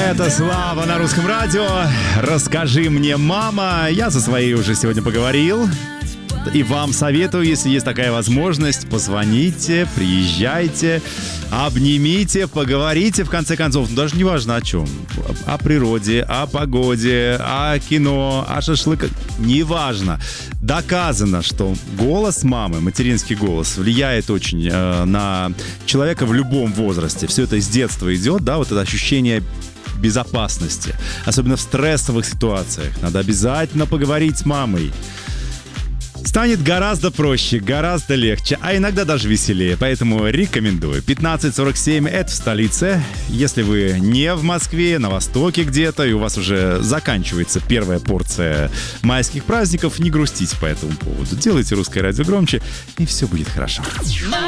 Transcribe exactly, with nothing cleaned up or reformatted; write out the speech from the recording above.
Это Слава на русском радио. Расскажи мне, мама. Я со своей уже сегодня поговорил. И вам советую, если есть такая возможность, позвоните, приезжайте, обнимите, поговорите, в конце концов. Ну, даже не важно о чем. О природе, о погоде, о кино, о шашлыках. Неважно. Доказано, что голос мамы, материнский голос, влияет очень э, на человека в любом возрасте. Все это с детства идет, да, вот это ощущение безопасности. Особенно в стрессовых ситуациях. Надо обязательно поговорить с мамой. Станет гораздо проще, гораздо легче, а иногда даже веселее. Поэтому рекомендую. пятнадцать сорок семь — это в столице. Если вы не в Москве, на востоке где-то, и у вас уже заканчивается первая порция майских праздников, не грустите по этому поводу. Делайте русское радио громче, и все будет хорошо.